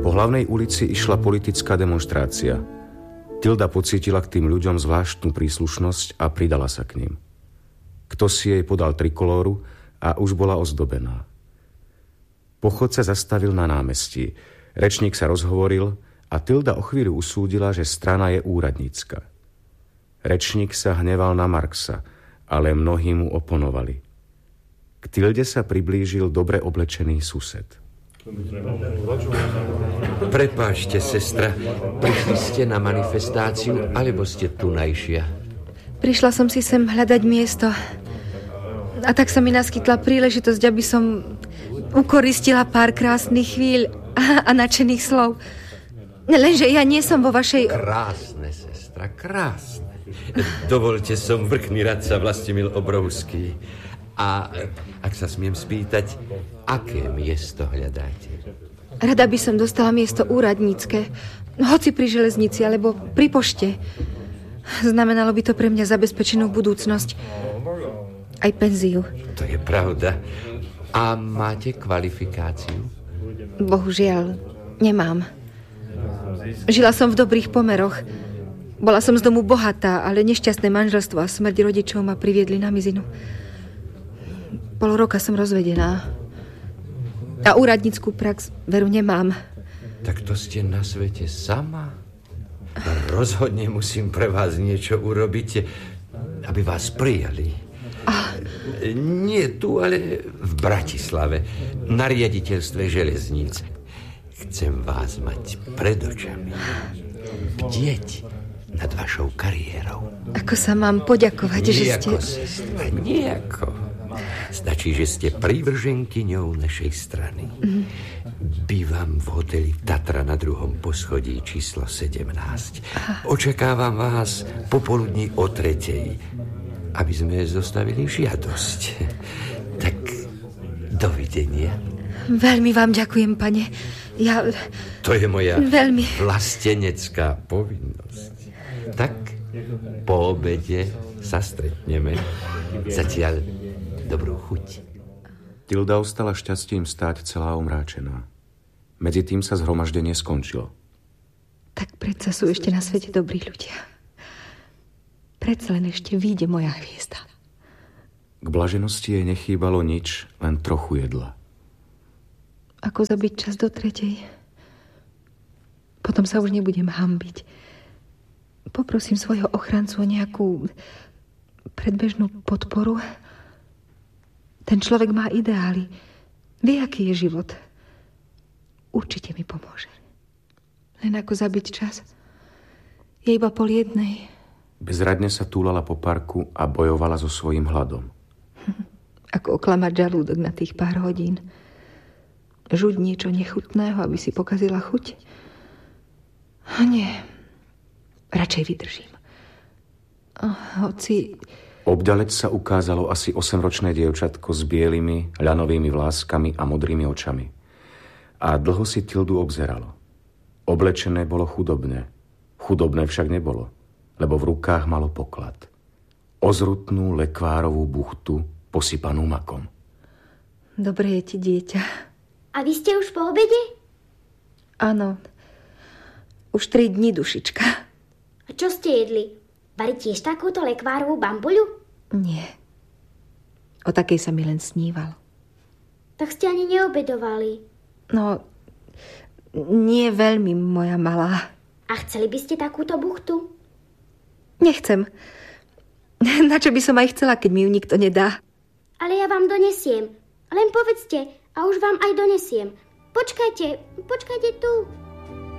Po hlavnej ulici išla politická demonštrácia. Tilda pocítila k tým ľuďom zvláštnu príslušnosť a pridala sa k ním. Ktosi jej podal trikolóru a už bola ozdobená. Pochod sa zastavil na námestí. Rečník sa rozhovoril a Tilda o chvíľu usúdila, že strana je úradnícka. Rečník sa hneval na Marxa, ale mnohí mu oponovali. K Tilde sa priblížil dobre oblečený sused. Prepáčte, sestra, prišli ste na manifestáciu, alebo ste tunajšia? Prišla som si sem hľadať miesto. A tak sa mi naskytla príležitosť, aby som ukoristila pár krásnych chvíľ a nadšených slov. Lenže ja nie som vo vašej... Krásne, sestra, krásne. Dovolte, som vrchný radca Vlastimil Obrovský. A ak sa smiem spýtať, aké miesto hľadáte? Rada by som dostala miesto úradnícke, hoci pri železnici alebo pri pošte. Znamenalo by to pre mňa zabezpečenú budúcnosť. Aj penziu. To je pravda. A máte kvalifikáciu? Bohužiaľ, nemám. Žila som v dobrých pomeroch. Bola som z domu bohatá, ale nešťastné manželstvo a smrť rodičov ma priviedli na mizinu. Pol roka som rozvedená. A úradnícku prax, veru, nemám. Tak to ste na svete sama? Rozhodne musím pre vás niečo urobiť, aby vás prijali. Nie tu, ale v Bratislave, na riaditeľstve železnice. Chcem vás mať pred očami. Bdieť nad vašou kariérou. Ako sa mám poďakovať, že ste... Nijako, sestra, nijako. Stačí, že ste prívrženkyňou našej strany. Bývam v hoteli Tatra na 2. poschodí číslo 17. Očakávam vás popoludní o 3:00, aby sme zostavili žiadosť. Tak dovidenia. Veľmi vám ďakujem, pane. To je moja veľmi vlastenecká povinnosť. Tak po obede sa stretneme. Zatiaľ dobrú chuť. Tilda ostala šťastím stáť celá omráčená. Medzi tým sa zhromaždenie skončilo. Tak predsa sú ešte na svete dobrí ľudia. Predsa len ešte vyjde moja hviezda. K blaženosti jej nechýbalo nič, len trochu jedla. Ako zabiť čas do 3:00? Potom sa už nebudem hanbiť. Poprosím svojho ochrancu o nejakú predbežnú podporu. Ten človek má ideály. Vie, aký je život. Určite mi pomôže. Len ako zabiť čas? Je iba 12:30. Bezradne sa túlala po parku a bojovala so svojím hladom. Ako oklamať žalúdok na tých pár hodín. Žuť niečo nechutného, aby si pokazila chuť? Nie. Radšej vydržím. Hoci... Obďaleč sa ukázalo asi 8-ročné dievčatko s bielými, ľanovými vláskami a modrými očami. A dlho si Tildu obzeralo. Oblečené bolo chudobne. Chudobné však nebolo, lebo v rukách malo poklad. Ozrutnú lekvárovú buchtu, posypanú makom. Dobre je ti, dieťa. A vy ste už po obede? Áno. Už 3 dní, dušička. A čo ste jedli? Vari tiež takúto lekvárovú bambuľu? Nie. O takej sa mi len sníval. Tak ste ani neobedovali. No, nie veľmi, moja malá. A chceli by ste takúto buchtu? Nechcem. Na čo by som aj chcela, keď mi ju nikto nedá? Ale ja vám donesiem. Len povedzte a už vám aj donesiem. Počkajte tu.